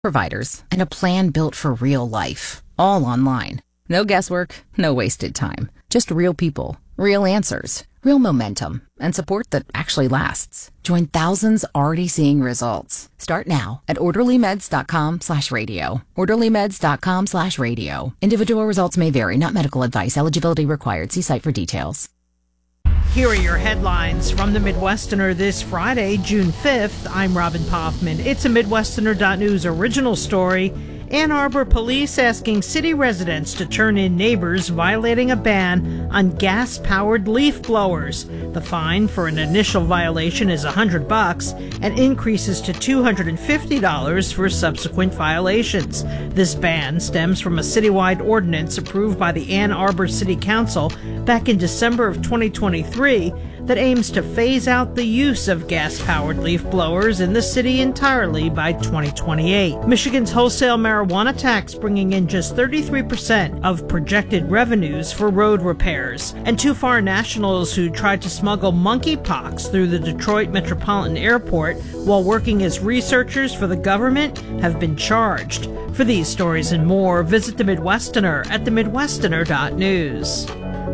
providers, and a plan built for real life. All online. No guesswork, no wasted time. Just real people, real answers, real momentum, and support that actually lasts. Join thousands already seeing results. Start now at orderlymeds.com/radio. orderlymeds.com/radio. Individual results may vary, not medical advice. Eligibility required. See site for details. Here are your headlines from the Midwesterner this Friday, June 5th. I'm Robin Poffman. It's a Midwesterner.news original story. Ann Arbor police asking city residents to turn in neighbors violating a ban on gas-powered leaf blowers. The fine for an initial violation is $100 and increases to $250 for subsequent violations. This ban stems from a citywide ordinance approved by the Ann Arbor City Council back in December of 2023 that aims to phase out the use of gas-powered leaf blowers in the city entirely by 2028. Michigan's wholesale marijuana tax bringing in just 33% of projected revenues for road repairs. And two foreign nationals who tried to smuggle monkeypox through the Detroit Metropolitan Airport while working as researchers for the government have been charged. For these stories and more, visit the Midwesterner at themidwesterner.news.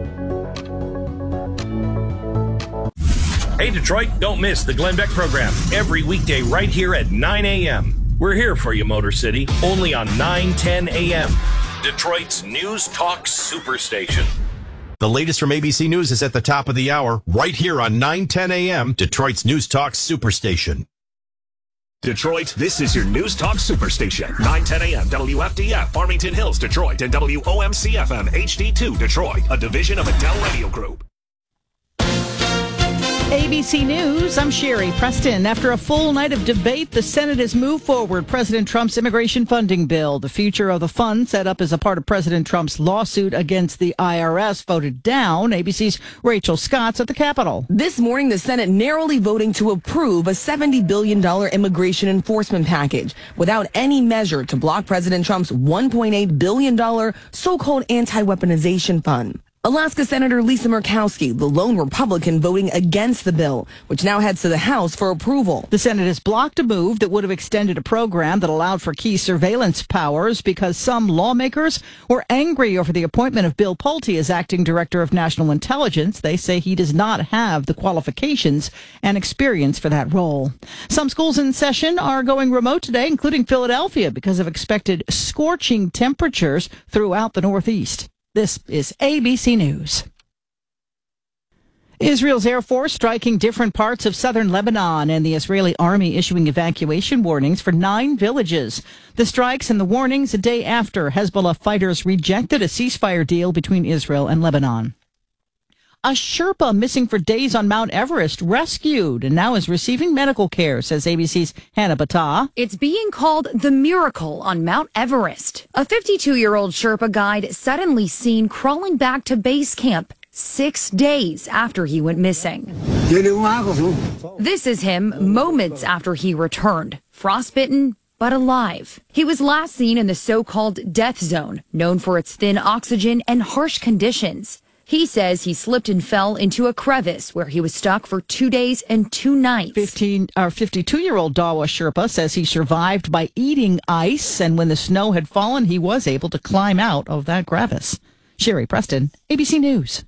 Hey, Detroit, don't miss the Glenn Beck program every weekday right here at 9 a.m. We're here for you, Motor City, only on 9:10 a.m. Detroit's News Talk Superstation. The latest from ABC News is at the top of the hour, right here on 9:10 a.m., Detroit's News Talk Superstation. Detroit, this is your News Talk Superstation. 9:10 a.m. WFDF, Farmington Hills, Detroit, and WOMC-FM HD2, Detroit, a division of Adele Radio Group. ABC News, I'm Sherry Preston. After a full night of debate, the Senate has moved forward President Trump's immigration funding bill. The future of the fund, set up as a part of President Trump's lawsuit against the IRS, voted down. ABC's Rachel Scott's at the Capitol. This morning, the Senate narrowly voting to approve a $70 billion immigration enforcement package without any measure to block President Trump's $1.8 billion so-called anti-weaponization fund. Alaska Senator Lisa Murkowski, the lone Republican, voting against the bill, which now heads to the House for approval. The Senate has blocked a move that would have extended a program that allowed for key surveillance powers because some lawmakers were angry over the appointment of Bill Pulte as acting director of national intelligence. They say he does not have the qualifications and experience for that role. Some schools in session are going remote today, including Philadelphia, because of expected scorching temperatures throughout the Northeast. This is ABC News. Israel's Air Force striking different parts of southern Lebanon and the Israeli army issuing evacuation warnings for 9 villages. The strikes and the warnings a day after Hezbollah fighters rejected a ceasefire deal between Israel and Lebanon. A Sherpa missing for days on Mount Everest rescued and now is receiving medical care, says ABC's Hannah Battah. It's being called the miracle on Mount Everest. A 52-year-old Sherpa guide suddenly seen crawling back to base camp 6 days after he went missing. This is him moments after he returned, frostbitten but alive. He was last seen in the so-called death zone, known for its thin oxygen and harsh conditions. He says he slipped and fell into a crevice where he was stuck for 2 days and 2 nights. 52-year-old Dawa Sherpa says he survived by eating ice, and when the snow had fallen, he was able to climb out of that crevice. Sherry Preston, ABC News.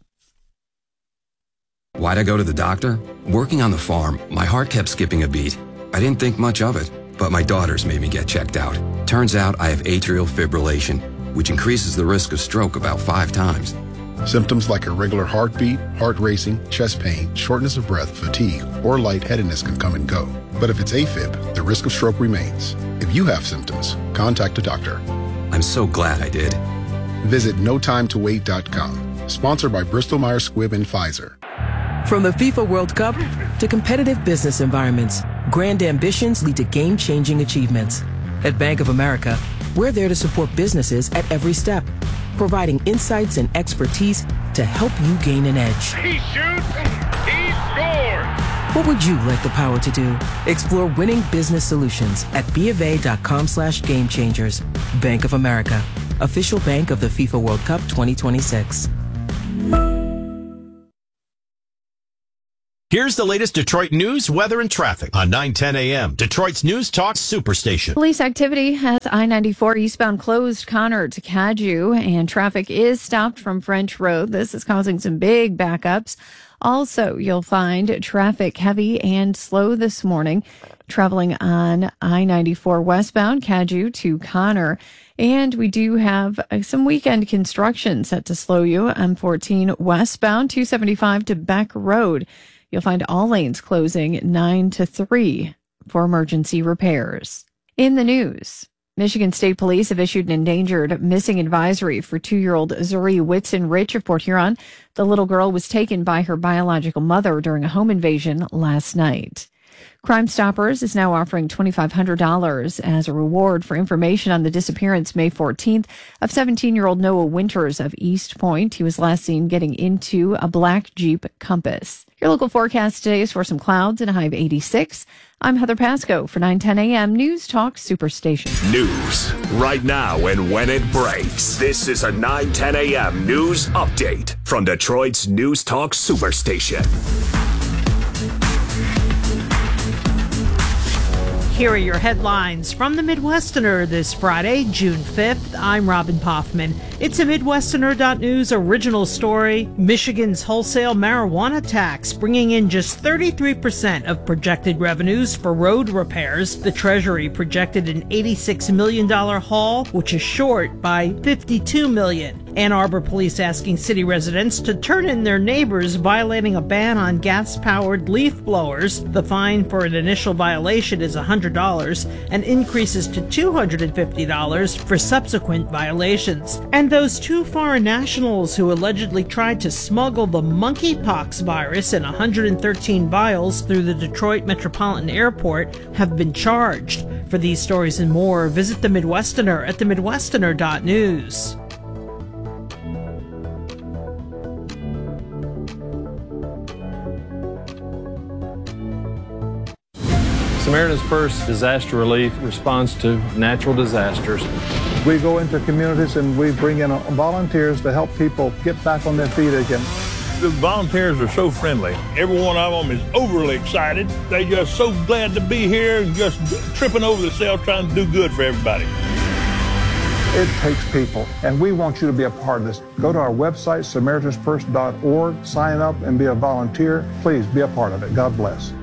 Why'd I go to the doctor? Working on the farm, my heart kept skipping a beat. I didn't think much of it, but my daughters made me get checked out. Turns out I have atrial fibrillation, which increases the risk of stroke about 5 times. Symptoms like irregular heartbeat, heart racing, chest pain, shortness of breath, fatigue, or lightheadedness can come and go. But if it's AFib, the risk of stroke remains. If you have symptoms, contact a doctor. I'm so glad I did. Visit notimetowait.com. Sponsored by Bristol Myers Squibb and Pfizer. From the FIFA World Cup to competitive business environments, grand ambitions lead to game-changing achievements. At Bank of America, we're there to support businesses at every step, providing insights and expertise to help you gain an edge. He shoots, he scores! What would you like the power to do? Explore winning business solutions at BofA.com/gamechangers. Bank of America, official bank of the FIFA World Cup 2026. Here's the latest Detroit news, weather, and traffic on 9:10 a.m. Detroit's News Talk Superstation. Police activity has I-94 eastbound closed Connor to Cadue, and traffic is stopped from French Road. This is causing some big backups. Also, you'll find traffic heavy and slow this morning, traveling on I-94 westbound Cadue to Connor. And we do have some weekend construction set to slow you. M14 westbound 275 to Beck Road. You'll find all lanes closing 9 to 3 for emergency repairs. In the news, Michigan State Police have issued an endangered missing advisory for 2-year-old Zuri Whitson Rich of Port Huron. The little girl was taken by her biological mother during a home invasion last night. Crime Stoppers is now offering $2,500 as a reward for information on the disappearance May 14th of 17-year-old Noah Winters of East Point. He was last seen getting into a black Jeep Compass. Your local forecast today is for some clouds and a high of 86. I'm Heather Pasco for 9:10 a.m. News Talk Superstation. News right now and when it breaks. This is a 9:10 a.m. news update from Detroit's News Talk Superstation. Here are your headlines from the Midwesterner this Friday, June 5th. I'm Robin Poffman. It's a Midwesterner.news original story. Michigan's wholesale marijuana tax bringing in just 33% of projected revenues for road repairs. The Treasury projected an $86 million haul, which is short by $52 million. Ann Arbor police asking city residents to turn in their neighbors violating a ban on gas-powered leaf blowers. The fine for an initial violation is $100 and increases to $250 for subsequent violations. And those 2 foreign nationals who allegedly tried to smuggle the monkeypox virus in 113 vials through the Detroit Metropolitan Airport have been charged. For these stories and more, visit the Midwesterner at themidwesterner.news. Samaritan's Purse Disaster Relief responds to natural disasters. We go into communities and we bring in volunteers to help people get back on their feet again. The volunteers are so friendly. Every one of them is overly excited. They're just so glad to be here and just tripping over themselves trying to do good for everybody. It takes people, and we want you to be a part of this. Go to our website, SamaritansPurse.org, sign up and be a volunteer. Please be a part of it. God bless.